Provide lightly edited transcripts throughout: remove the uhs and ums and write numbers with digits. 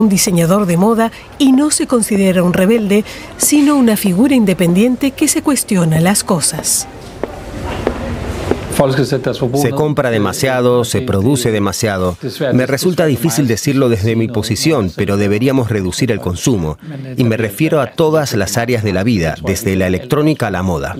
un diseñador de moda y no se considera un rebelde, sino una figura independiente que se cuestiona las cosas. Se compra demasiado, se produce demasiado. Me resulta difícil decirlo desde mi posición, pero deberíamos reducir el consumo. Y me refiero a todas las áreas de la vida, desde la electrónica a la moda.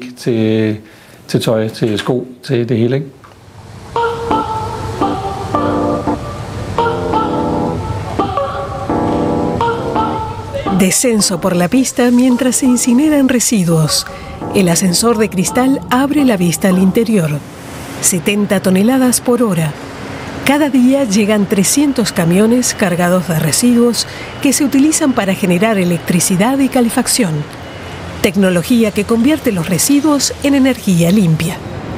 Descenso por la pista mientras se incineran residuos. El ascensor de cristal abre la vista al interior. 70 toneladas por hora. Cada día llegan 300 camiones cargados de residuos que se utilizan para generar electricidad y calefacción. Tecnología que convierte los residuos en energía limpia.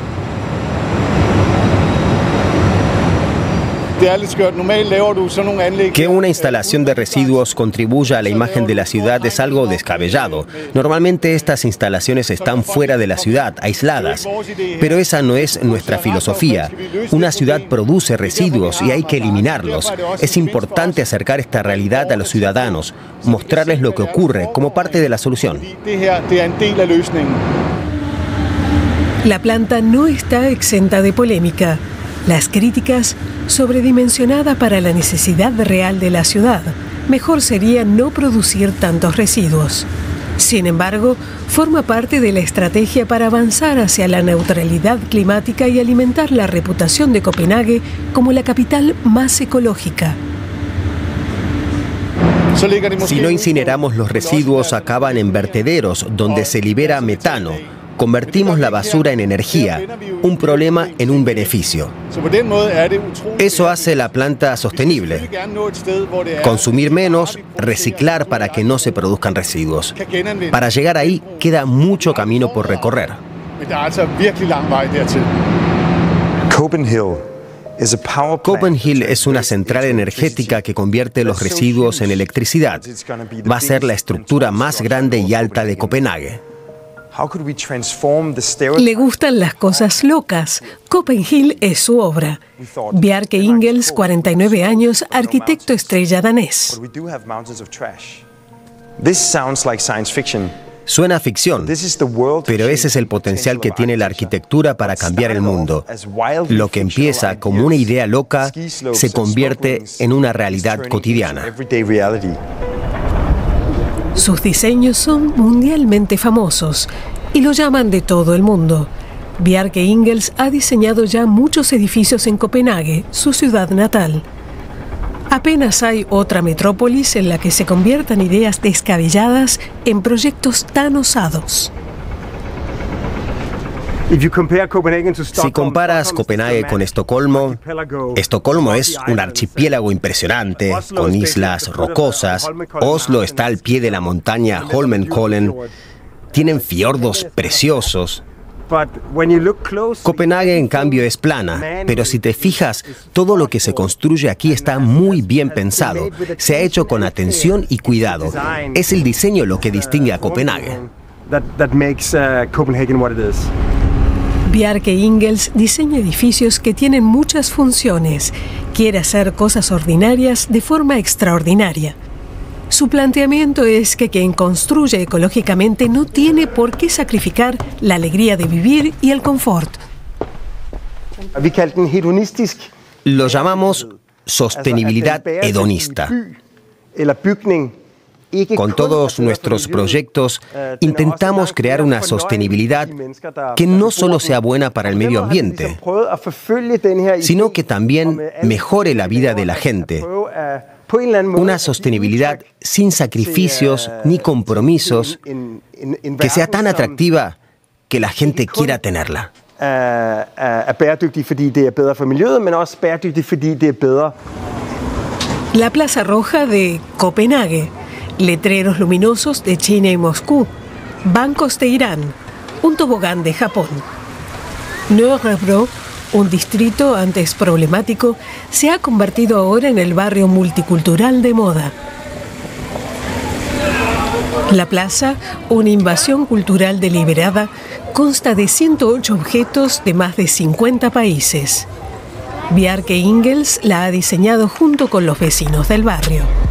Que una instalación de residuos contribuya a la imagen de la ciudad es algo descabellado. Normalmente estas instalaciones están fuera de la ciudad, aisladas. Pero esa no es nuestra filosofía. Una ciudad produce residuos y hay que eliminarlos. Es importante acercar esta realidad a los ciudadanos, mostrarles lo que ocurre como parte de la solución. La planta no está exenta de polémica. Las críticas, sobredimensionada para la necesidad real de la ciudad. Mejor sería no producir tantos residuos. Sin embargo, forma parte de la estrategia para avanzar hacia la neutralidad climática y alimentar la reputación de Copenhague como la capital más ecológica. Si no incineramos los residuos, acaban en vertederos donde se libera metano. Convertimos la basura en energía, un problema en un beneficio. Eso hace la planta sostenible. Consumir menos, reciclar para que no se produzcan residuos. Para llegar ahí queda mucho camino por recorrer. Copenhill es una central energética que convierte los residuos en electricidad. Va a ser la estructura más grande y alta de Copenhague. Le gustan las cosas locas. Copenhill es su obra. Bjarke Ingels, 49 años, arquitecto estrella danés. Suena a ficción, pero ese es el potencial que tiene la arquitectura para cambiar el mundo. Lo que empieza como una idea loca se convierte en una realidad cotidiana. Sus diseños son mundialmente famosos y lo llaman de todo el mundo. Bjarke Ingels ha diseñado ya muchos edificios en Copenhague, su ciudad natal. Apenas hay otra metrópolis en la que se conviertan ideas descabelladas en proyectos tan osados. Si comparas Copenhague con Estocolmo, Estocolmo es un archipiélago impresionante, con islas rocosas. Oslo está al pie de la montaña Holmenkollen. Tienen fiordos preciosos. Copenhague, en cambio, es plana, pero si te fijas, todo lo que se construye aquí está muy bien pensado. Se ha hecho con atención y cuidado. Es el diseño lo que distingue a Copenhague. Bjarke Ingels diseña edificios que tienen muchas funciones. Quiere hacer cosas ordinarias de forma extraordinaria. Su planteamiento es que quien construye ecológicamente no tiene por qué sacrificar la alegría de vivir y el confort. Lo llamamos sostenibilidad hedonista. Con todos nuestros proyectos intentamos crear una sostenibilidad que no solo sea buena para el medio ambiente, sino que también mejore la vida de la gente. Una sostenibilidad sin sacrificios ni compromisos, que sea tan atractiva que la gente quiera tenerla. La Plaza Roja de Copenhague. Letreros luminosos de China y Moscú, bancos de Irán, un tobogán de Japón. Nørrebro, un distrito antes problemático, se ha convertido ahora en el barrio multicultural de moda. La plaza, una invasión cultural deliberada, consta de 108 objetos de más de 50 países. Bjarke Ingels la ha diseñado junto con los vecinos del barrio.